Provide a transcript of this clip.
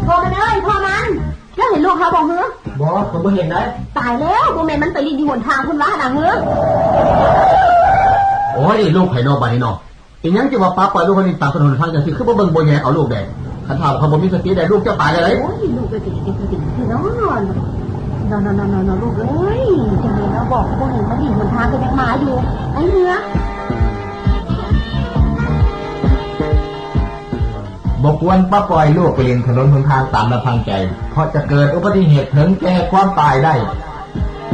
พอมันพอมันแล้วเห็นลูกเขาบอกเหรอบอกผมไม่เห็นได้ตายแล้วโบแมนมันไปรีดอยู่หนทางคุณว่าหนังเหรอโอ้ยลูกไผ่นอกบ้านนี่นอกอีกยังจะว่าป้าปล่อยลูกคนนี้ตามถนนทางอย่างที่คือบ่เบิ่งบ่แย่เอาลูกแดงคันถามเขาบ่มีสติได้ลูกจะตายได้เลยโอ้ยลูกก็ติดนอนลูกเอ้ยจังเลยนะบอกพวกนี้มันรีดหนทางก็ยังมาอยู่ไอ้เนื้อบอกควรป้าปล่อยลูกไปเลียนถนนหนทางตามลำพังใจเพราะจะเกิดอุบัติเหตุถึงแก่ความตายได้